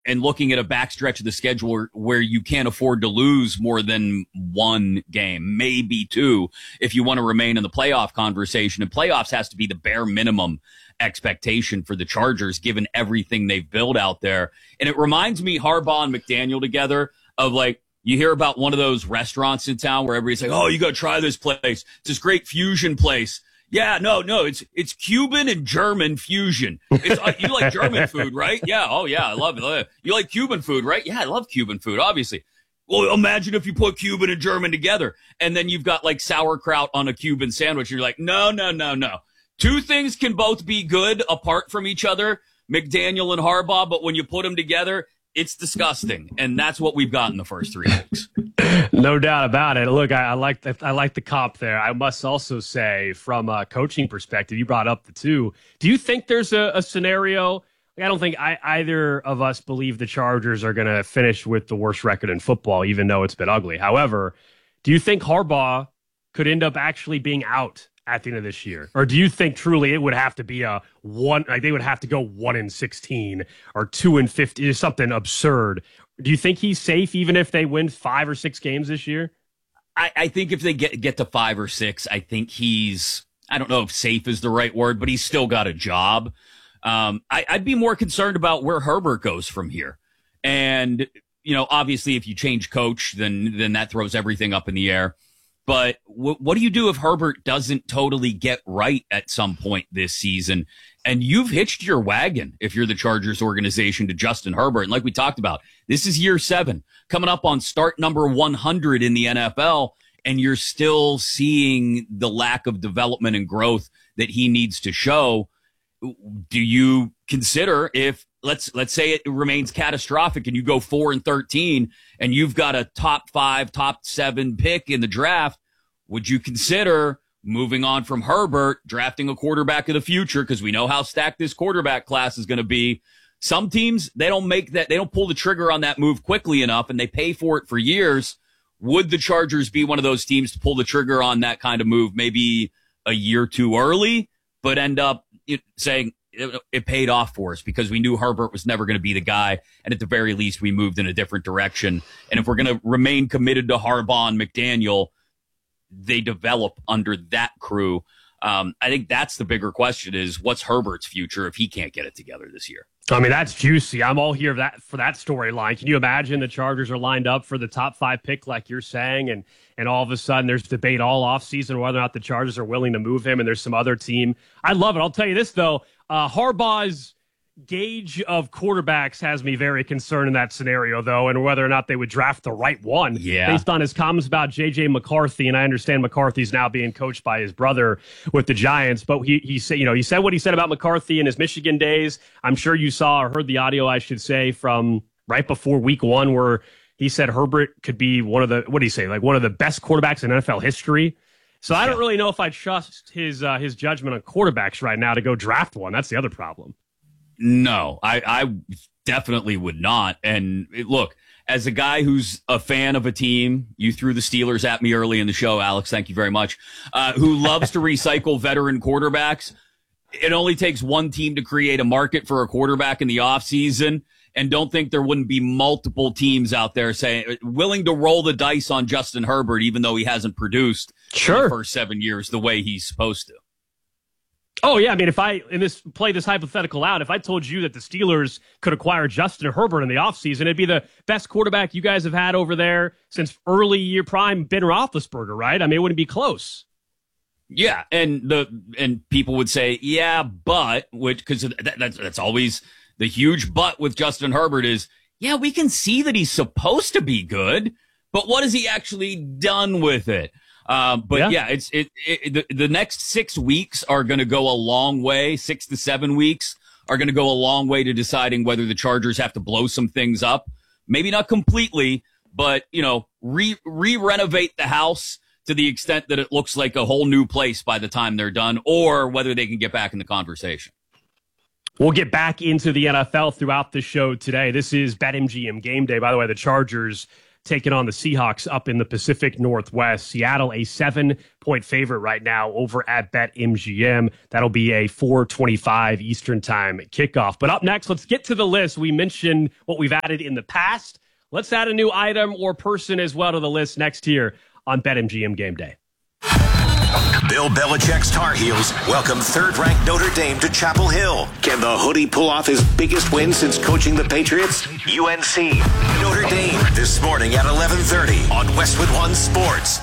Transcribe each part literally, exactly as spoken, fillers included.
and looking at a backstretch of the schedule where, where you can't afford to lose more than one game, maybe two, if you want to remain in the playoff conversation. And playoffs has to be the bare minimum expectation for the Chargers, given everything they've built out there. And it reminds me, Harbaugh and McDaniel together, of like, you hear about one of those restaurants in town where everybody's like, oh, you got to try this place. It's this great fusion place. Yeah, no, no, it's it's Cuban and German fusion. It's, uh, you like German food, right? Yeah, oh yeah, I love it. I love it. You like Cuban food, right? Yeah, I love Cuban food, obviously. Well, imagine if you put Cuban and German together, and then you've got like sauerkraut on a Cuban sandwich. And you're like, no, no, no, no. Two things can both be good apart from each other, McDaniel and Harbaugh, but when you put them together, it's disgusting, and that's what we've got in the first three weeks. No doubt about it. Look, I, I like the, I like the comp there. I must also say, from a coaching perspective, you brought up the two. Do you think there's a, a scenario? Like, I don't think I, either of us believe the Chargers are going to finish with the worst record in football, even though it's been ugly. However, do you think Harbaugh could end up actually being out at the end of this year? Or do you think truly it would have to be a one, like they would have to go one and sixteen or two and fifty, or something absurd? Do you think he's safe even if they win five or six games this year? I, I think if they get, get to five or six, I think he's, I don't know if safe is the right word, but he's still got a job. Um, I, I'd be more concerned about where Herbert goes from here. And, you know, obviously if you change coach, then, then that throws everything up in the air. But w- what do you do if Herbert doesn't totally get right at some point this season? And you've hitched your wagon, if you're the Chargers organization, to Justin Herbert. And like we talked about, this is year seven, coming up on start number one hundred in the N F L, and you're still seeing the lack of development and growth that he needs to show. Do you consider, if let's let's say it remains catastrophic and you go four and thirteen and you've got a top five, top seven pick in the draft, would you consider moving on from Herbert, drafting a quarterback of the future? Because we know how stacked this quarterback class is going to be. Some teams, they don't make that, they don't pull the trigger on that move quickly enough, and they pay for it for years. Would the Chargers be one of those teams to pull the trigger on that kind of move maybe a year too early, but end up saying it, it paid off for us because we knew Herbert was never going to be the guy, and at the very least we moved in a different direction? And if we're going to remain committed to Harbaugh and McDaniel, they develop under that crew. Um, I think that's the bigger question, is what's Herbert's future if he can't get it together this year? I mean, that's juicy. I'm all here for that, for that storyline. Can you imagine the Chargers are lined up for the top five pick, like you're saying, and and all of a sudden there's debate all offseason whether or not the Chargers are willing to move him, and there's some other team. I love it. I'll tell you this, though. Uh, Harbaugh's gauge of quarterbacks has me very concerned in that scenario, though, and whether or not they would draft the right one, yeah, based on his comments about J J McCarthy. And I understand McCarthy's now being coached by his brother with the Giants, but he he said, you know, he said what he said about McCarthy in his Michigan days. I'm sure you saw or heard the audio, I should say, from right before week one, where he said Herbert could be one of the, what did he say, like one of the best quarterbacks in N F L history. So I don't really know if I trust his uh, his judgment on quarterbacks right now to go draft one. That's the other problem. No, I, I definitely would not. And it, look, as a guy who's a fan of a team, you threw the Steelers at me early in the show, Alex, thank you very much, uh, who loves to recycle veteran quarterbacks. It only takes one team to create a market for a quarterback in the offseason. And don't think there wouldn't be multiple teams out there saying, willing to roll the dice on Justin Herbert, even though he hasn't produced sure. in the first seven years the way he's supposed to. Oh, yeah. I mean, if I in this play this hypothetical out, if I told you that the Steelers could acquire Justin Herbert in the offseason, it'd be the best quarterback you guys have had over there since early year prime Ben Roethlisberger, right? I mean, it wouldn't be close. Yeah, and the and people would say, yeah, but, which because that, that's, that's always the huge but with Justin Herbert is, yeah, we can see that he's supposed to be good, but what has he actually done with it? Um, but yeah, yeah it's it, it the, the next six weeks are going to go a long way. Six to seven weeks are going to go a long way to deciding whether the Chargers have to blow some things up. Maybe not completely, but you know, re re renovate the house to the extent that it looks like a whole new place by the time they're done, or whether they can get back in the conversation. We'll get back into the N F L throughout the show today. This is BetMGM Game Day. By the way, the Chargers taking on the Seahawks up in the Pacific Northwest. Seattle, a seven-point favorite right now over at BetMGM. That'll be a four twenty-five Eastern time kickoff. But up next, let's get to the list. We mentioned what we've added in the past. Let's add a new item or person as well to the list next year on BetMGM Game Day. Bill Belichick's Tar Heels welcome third-ranked Notre Dame to Chapel Hill. Can the Hoodie pull off his biggest win since coaching the Patriots? U N C, Notre Dame, this morning at eleven thirty on Westwood One Sports.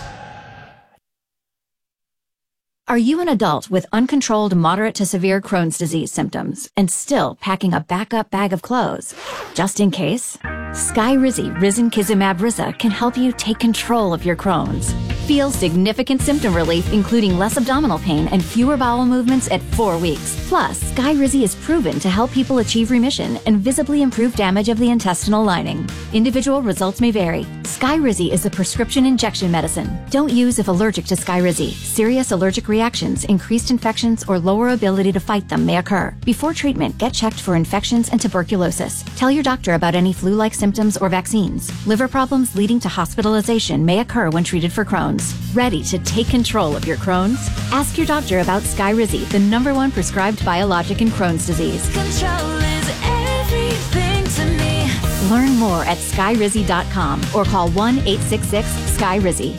Are you an adult with uncontrolled moderate to severe Crohn's disease symptoms and still packing a backup bag of clothes? Just in case? Skyrizi Risankizumab Riza can help you take control of your Crohn's. Feel significant symptom relief, including less abdominal pain and fewer bowel movements at four weeks. Plus, Skyrizi is proven to help people achieve remission and visibly improve damage of the intestinal lining. Individual results may vary. Skyrizi is a prescription injection medicine. Don't use if allergic to Skyrizi. Serious allergic reactions, increased infections, or lower ability to fight them may occur. Before treatment, get checked for infections and tuberculosis. Tell your doctor about any flu-like symptoms or vaccines. Liver problems leading to hospitalization may occur when treated for Crohn's. Ready to take control of your Crohn's? Ask your doctor about Skyrizi, the number one prescribed biologic in Crohn's disease. Control is everything to me. Learn more at skyrizi dot com or call one eight six six Skyrizi.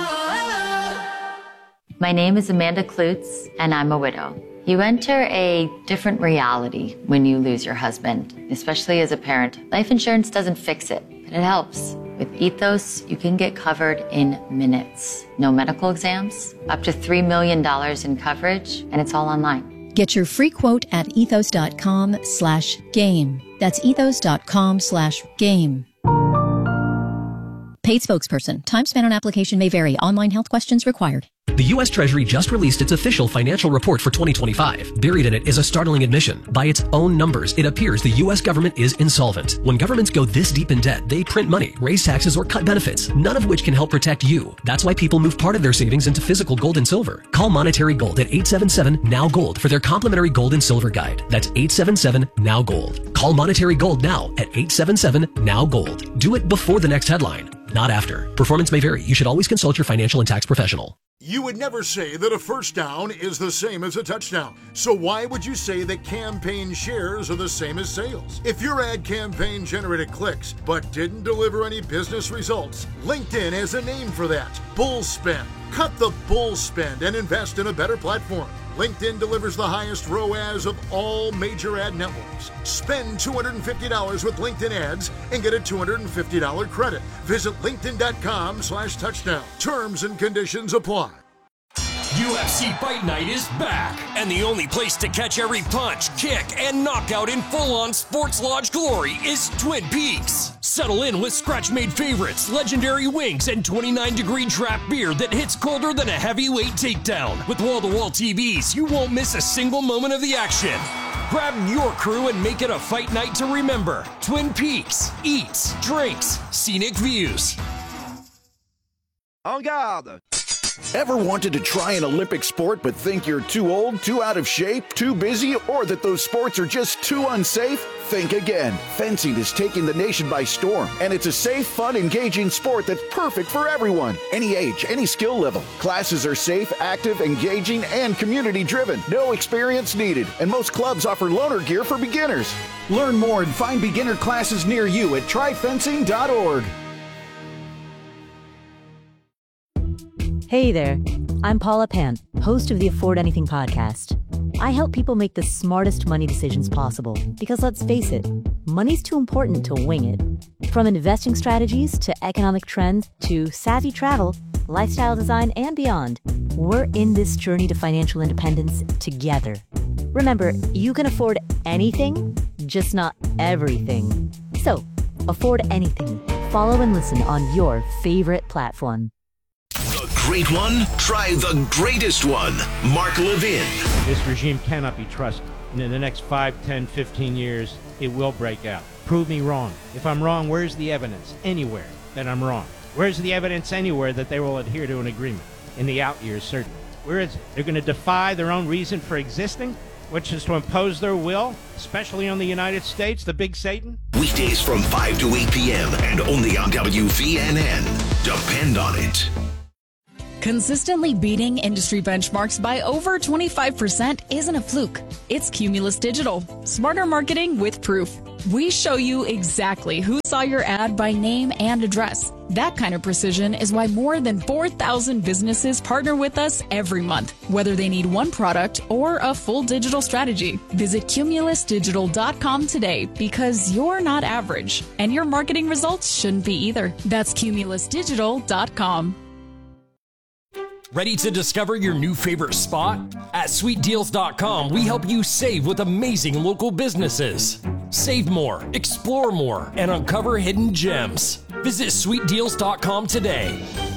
My name is Amanda Klutz, and I'm a widow. You enter a different reality when you lose your husband, especially as a parent. Life insurance doesn't fix it, but it helps. With Ethos, you can get covered in minutes. No medical exams, up to three million dollars in coverage, and it's all online. Get your free quote at ethos dot com slash game. That's ethos dot com slash game. Paid spokesperson. Time spent on application may vary. Online health questions required. The U S Treasury just released its official financial report for twenty twenty-five. Buried in it is a startling admission. By its own numbers, it appears the U S government is insolvent. When governments go this deep in debt, they print money, raise taxes, or cut benefits, none of which can help protect you. That's why people move part of their savings into physical gold and silver. Call Monetary Gold at eight seven seven, N O W, GOLD for their complimentary gold and silver guide. That's eight seven seven, N O W, GOLD. Call Monetary Gold now at eight seven seven, N O W, GOLD. Do it before the next headline, not after. Performance may vary. You should always consult your financial and tax professional. You would never say that a first down is the same as a touchdown. So why would you say that campaign shares are the same as sales? If your ad campaign generated clicks but didn't deliver any business results, LinkedIn has a name for that: bull spend. Cut the bull spend and invest in a better platform. LinkedIn delivers the highest R O A S of all major ad networks. Spend two hundred fifty dollars with LinkedIn ads and get a two hundred fifty dollars credit. Visit linkedin dot com slash touchdown. Terms and conditions apply. U F C Fight Night is back, and the only place to catch every punch, kick, and knockout in full-on Sports Lodge glory is Twin Peaks. Settle in with scratch-made favorites, legendary wings, and twenty-nine degree draft beer that hits colder than a heavyweight takedown. With wall-to-wall T Vs, you won't miss a single moment of the action. Grab your crew and make it a fight night to remember. Twin Peaks. Eats, drinks, scenic views. En garde! Ever wanted to try an Olympic sport but think you're too old, too out of shape, too busy, or that those sports are just too unsafe? Think again. Fencing is taking the nation by storm, and it's a safe, fun, engaging sport that's perfect for everyone. Any age, any skill level. Classes are safe, active, engaging, and community-driven. No experience needed, and most clubs offer loaner gear for beginners. Learn more and find beginner classes near you at try fencing dot org. Hey there, I'm Paula Pan, host of the Afford Anything podcast. I help people make the smartest money decisions possible because, let's face it, money's too important to wing it. From investing strategies to economic trends to savvy travel, lifestyle design, and beyond, we're in this journey to financial independence together. Remember, you can afford anything, just not everything. So, afford anything. Follow and listen on your favorite platform. Great one? Try the greatest one. Mark Levin. This regime cannot be trusted. And in the next five, ten, fifteen years, it will break out. Prove me wrong. If I'm wrong, where's the evidence anywhere that I'm wrong? Where's the evidence anywhere that they will adhere to an agreement? In the out years, certainly. Where is it? They're going to defy their own reason for existing? which is to impose their will, especially on the United States, the big Satan? Weekdays from five to eight p.m. and only on W V N N. Depend on it. Consistently beating industry benchmarks by over twenty-five percent isn't a fluke. It's Cumulus Digital. Smarter marketing with proof. We show you exactly who saw your ad by name and address. That kind of precision is why more than four thousand businesses partner with us every month, whether they need one product or a full digital strategy. Visit cumulus digital dot com today because you're not average, and your marketing results shouldn't be either. That's cumulus digital dot com. Ready to discover your new favorite spot? At sweet deals dot com, we help you save with amazing local businesses. Save more, explore more, and uncover hidden gems. Visit sweet deals dot com today.